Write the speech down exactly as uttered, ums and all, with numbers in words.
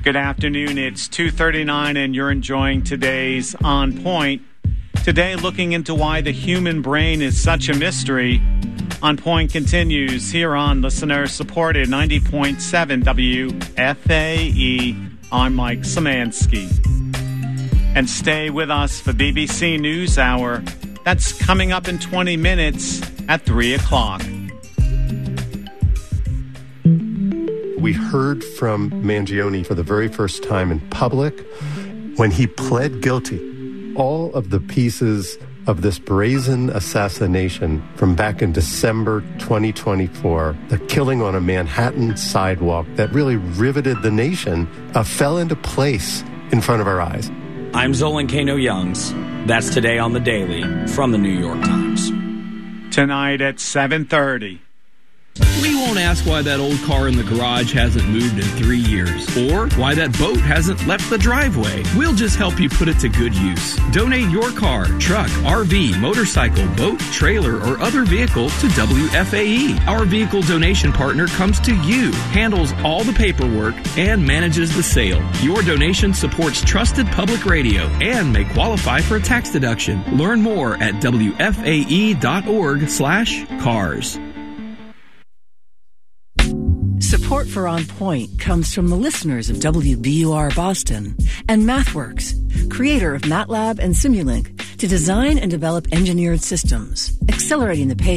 Good afternoon. It's two thirty-nine and you're enjoying today's On Point. Today, looking into why the human brain is such a mystery. On Point continues here on listener-supported ninety point seven W F A E. I'm Mike Szymanski. And stay with us for B B C NewsHour. That's coming up in twenty minutes at three o'clock. We heard from Mangione for the very first time in public when he pled guilty. All of the pieces of this brazen assassination from back in December twenty twenty-four, the killing on a Manhattan sidewalk that really riveted the nation, uh, fell into place in front of our eyes. I'm Zolan Kano-Youngs. That's Today on the Daily from the New York Times. Tonight at seven thirty. We won't ask why that old car in the garage hasn't moved in three years, or why that boat hasn't left the driveway. We'll just help you put it to good use. Donate your car, truck, R V, motorcycle, boat, trailer, or other vehicle to W F A E. Our vehicle donation partner comes to you, handles all the paperwork, and manages the sale. Your donation supports trusted public radio and may qualify for a tax deduction. Learn more at W F A E dot org slash cars. Support for On Point comes from the listeners of W B U R Boston and MathWorks, creator of MATLAB and Simulink, to design and develop engineered systems, accelerating the pace